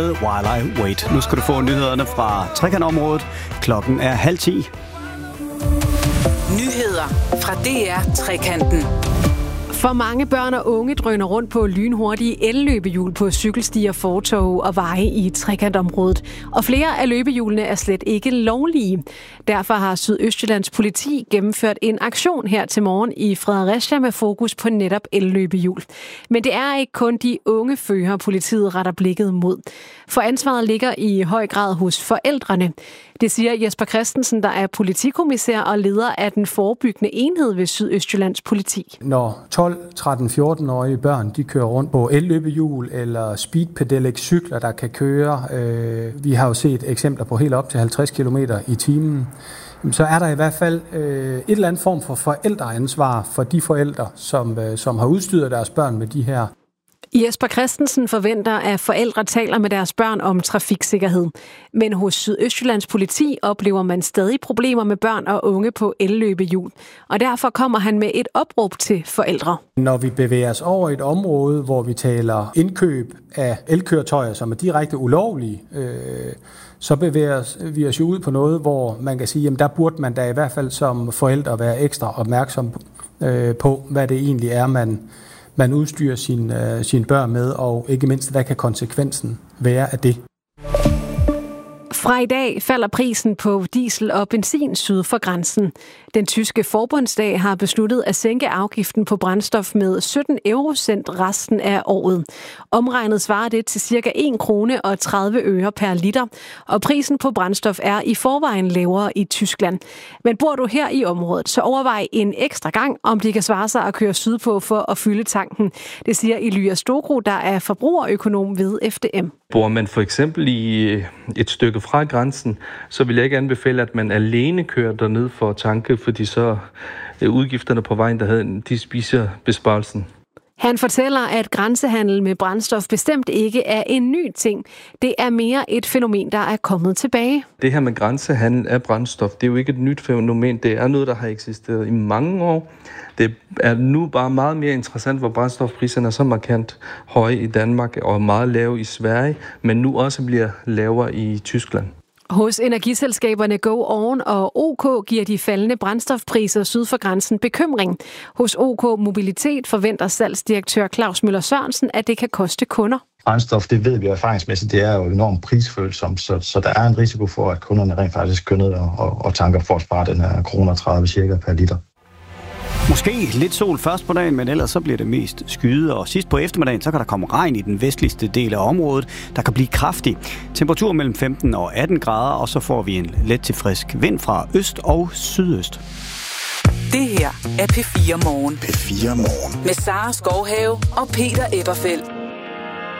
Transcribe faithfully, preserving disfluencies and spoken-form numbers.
While I Wait. Nu skal du få nyhederne fra Trekantområdet. Klokken er halv ti. Nyheder fra D R Trekanten. For mange børn og unge drøner rundt på lynhurtige elløbehjul på cykelstier, fortove og veje i Trekantområdet. Og flere af løbehjulene er slet ikke lovlige. Derfor har Sydøstjyllands politi gennemført en aktion her til morgen i Fredericia med fokus på netop elløbehjul. Men det er ikke kun de unge førere, politiet retter blikket mod. For ansvaret ligger i høj grad hos forældrene. Det siger Jesper Christensen, der er politikommissær og leder af den forebyggende enhed ved Sydøstjyllands politi. Når tolv, tretten, fjorten-årige børn de kører rundt på elløbehjul eller speedpedelec-cykler, der kan køre, øh, vi har jo set eksempler på helt op til halvtreds kilometer i timen, så er der i hvert fald øh, et eller andet form for forældreansvar for de forældre, som, øh, som har udstyret deres børn med de her. Jesper Christensen forventer, at forældre taler med deres børn om trafiksikkerhed. Men hos Sydøstjyllands politi oplever man stadig problemer med børn og unge på elløbehjul. Og derfor kommer han med et opråb til forældre. Når vi bevæger os over et område, hvor vi taler indkøb af elkøretøjer, som er direkte ulovlige, øh, så bevæger vi os jo ud på noget, hvor man kan sige, at der burde man da i hvert fald som forældre være ekstra opmærksom øh, på, hvad det egentlig er, man man udstyrer sine, øh, sine børn med, og ikke mindst, hvad kan konsekvensen være af det? Fra i dag falder prisen på diesel og benzin syd for grænsen. Den tyske forbundsdag har besluttet at sænke afgiften på brændstof med sytten eurocent resten af året. Omregnet svarer det til ca. en krone og tredive øre per liter, og prisen på brændstof er i forvejen lavere i Tyskland. Men bor du her i området, så overvej en ekstra gang, om det kan svare sig at køre sydpå for at fylde tanken. Det siger Elias Stokro, der er forbrugerøkonom ved F D M. Bor man for eksempel i et stykke fra grænsen, så vil jeg ikke anbefale, at man alene kører derned for at tanke, fordi så udgifterne på vejen, der havde, de spiser besparelsen. Han fortæller, at grænsehandel med brændstof bestemt ikke er en ny ting. Det er mere et fænomen, der er kommet tilbage. Det her med grænsehandel af brændstof, det er jo ikke et nyt fænomen. Det er noget, der har eksisteret i mange år. Det er nu bare meget mere interessant, hvor brændstofpriserne er så markant høje i Danmark og meget lave i Sverige, men nu også bliver lavere i Tyskland. Hos energiselskaberne Go On og OK giver de faldende brændstofpriser syd for grænsen bekymring. Hos OK Mobilitet forventer salgsdirektør Claus Møller Sørensen, at det kan koste kunder. Brændstof, det ved vi jo erfaringsmæssigt, det er jo enormt prisfølsomt, så, så der er en risiko for, at kunderne rent faktisk kører ned og, og, og tanker for at spare den her kroner tredive cirka per liter. Måske lidt sol først på dagen, men ellers så bliver det mest skyet, og sidst på eftermiddagen, så kan der komme regn i den vestligste del af området, der kan blive kraftig. Temperatur mellem femten og atten grader, og så får vi en let til frisk vind fra øst og sydøst. Det her er P fire Morgen. P fire Morgen. Med Sara Skovhave og Peter Eberfeldt.